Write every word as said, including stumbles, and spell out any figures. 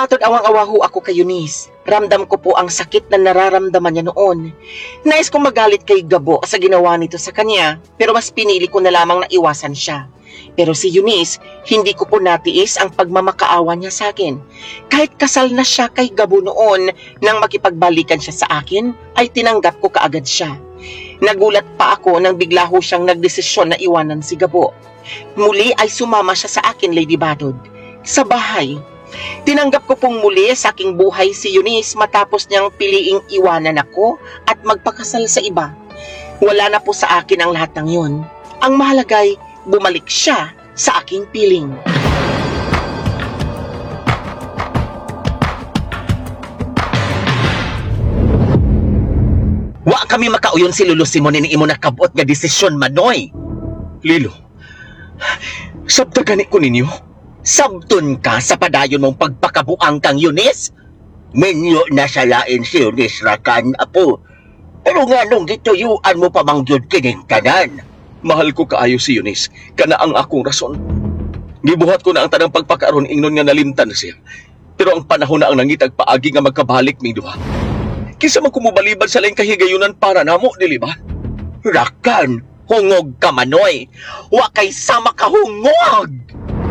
Matod awang-awaho ako kay Eunice. Ramdam ko po ang sakit na nararamdaman niya noon. Nais kong magalit kay Gabo sa ginawa nito sa kanya, pero mas pinili ko na lamang na iwasan siya. Pero si Eunice, hindi ko po natiis ang pagmamakaawa niya sa akin. Kahit kasal na siya kay Gabo noon, nang makipagbalikan siya sa akin, ay tinanggap ko kaagad siya. Nagulat pa ako nang bigla ho siyang nagdesisyon na iwanan si Gabo. Muli ay sumama siya sa akin, Lady Badod, sa bahay. Tinanggap ko pong muli sa aking buhay si Eunice matapos niyang piliing iwanan ako at magpakasal sa iba. Wala na po sa akin ang lahat ng yun. Ang mahalagay, bumalik siya sa aking piling. Wa kami makauyon si Lolo Simon ni imo nakabot nga desisyon, Manoy. Lilo, sabta gani ko ninyo. Sabton ka sa padayon mong pagpakabuang kang Eunice? Minyo na sa lain si Eunice Rakan, apo. Pero nga nung gituyuan mo pa mangyod kining tanan. Mahal ko kaayo si Eunice, kana ang akong rason. Gibuhat ko na ang tanang pagpakaroon ingnon nga nalimtan na siya. Pero ang panahon na ang nangitag paagi nga magkabalik ming duha. Kisa man kumubaliban sa laing kahigayunan para namo, dili ba? Rakan, hungog ka, Manoy. Wa kay sama ka hungog!